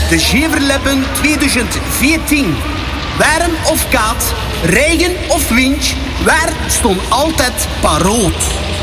de Geverleppen 2014. Warm of koud, regen of wind, waar stond altijd paroot.